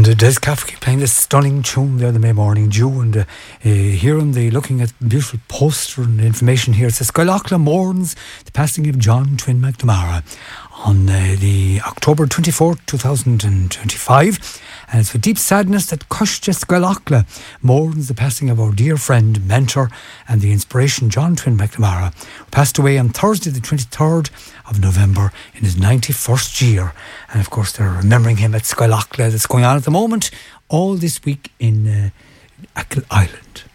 And Des Kafke playing this stunning tune there, the May Morning Dew, and here on the looking at beautiful poster and information here, it says Skylochla mourns the passing of John Twin McNamara on the October 24th, 2025. And it's with deep sadness that Cushja Skylochla mourns the passing of our dear friend, mentor, and the inspiration John Twin McNamara, who passed away on Thursday, the 23rd of November, in his 91st year. And of course, they're remembering him at Skylochla. That's going on at the moment, all this week in Achill Island.